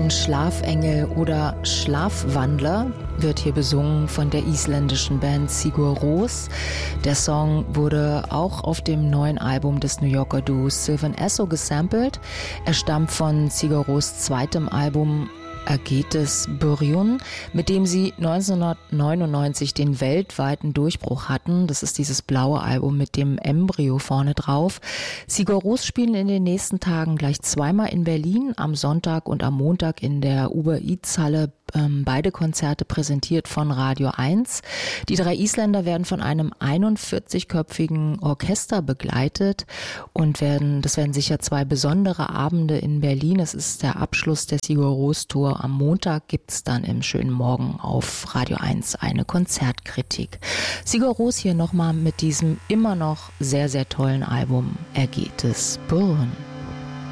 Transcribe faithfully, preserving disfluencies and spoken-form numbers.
Song Schlafengel oder Schlafwandler wird hier besungen von der isländischen Band Sigur Rós. Der Song wurde auch auf dem neuen Album des New Yorker Duos Sylvan Esso gesampelt. Er stammt von Sigur Rós zweitem Album Agetes Byrjun, mit dem sie neunzehnhundertneunundneunzig den weltweiten Durchbruch hatten. Das ist dieses blaue Album mit dem Embryo vorne drauf. Sigur Rós spielen in den nächsten Tagen gleich zweimal in Berlin, am Sonntag und am Montag in der Uber Eats Halle. Ähm, beide Konzerte präsentiert von Radio eins. Die drei Isländer werden von einem einundvierzigköpfigen Orchester begleitet und werden, das werden sicher zwei besondere Abende in Berlin. Es ist der Abschluss der Sigur Rós Tour. Am Montag gibt's dann im schönen Morgen auf Radio eins eine Konzertkritik. Sigur Rós hier nochmal mit diesem immer noch sehr, sehr tollen Album Agetes Byrjun.